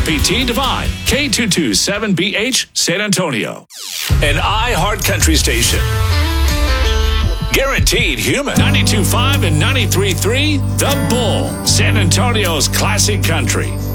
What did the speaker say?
WLPT Divine, K227BH, San Antonio. An iHeart Country station. Guaranteed human. 92.5 and 93.3, The Bull, San Antonio's classic country.